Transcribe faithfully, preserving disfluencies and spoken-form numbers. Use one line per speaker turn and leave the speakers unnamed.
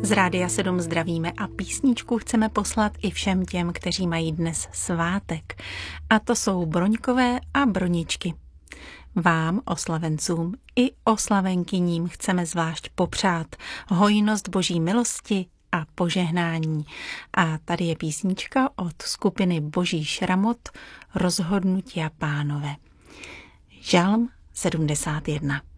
Z Rádia sedm zdravíme a písničku chceme poslat i všem těm, kteří mají dnes svátek. A to jsou Broňkové a Broničky. Vám, oslavencům i oslavenkyním, chceme zvlášť popřát hojnost Boží milosti a požehnání. A tady je písnička od skupiny Boží šramot Rozhodnutí a Pánové. Žalm sedmdesát jedna.